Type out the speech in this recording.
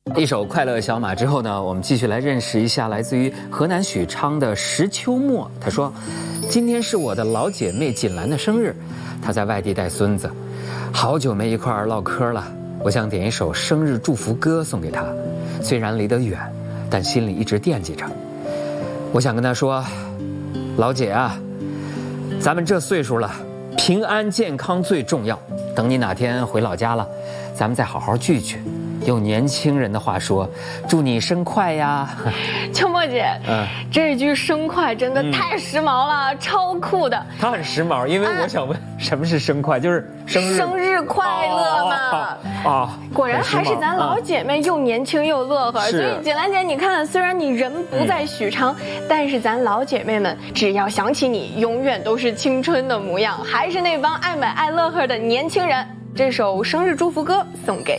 一首《快乐小马》之后呢，我们继续来认识一下来自于河南许昌的石秋墨。他说，今天是我的老姐妹锦兰的生日，她在外地带孙子，好久没一块儿唠嗑了。我想点一首生日祝福歌送给她，虽然离得远，但心里一直惦记着。我想跟她说，老姐啊，咱们这岁数了，平安健康最重要。等你哪天回老家了，咱们再好好聚聚。用年轻人的话说，祝你生快呀！ 秋墨姐，这句生快真的太时髦了，超酷的。 它很时髦，因为我想问，什么是生快？就是生日快乐嘛！果然还是咱老姐妹又年轻又乐呵。所以锦兰姐，你看，虽然你人不在许昌，但是咱老姐妹们只要想起你，永远都是青春的模样，还是那帮爱美爱乐呵的年轻人。这首生日祝福歌送给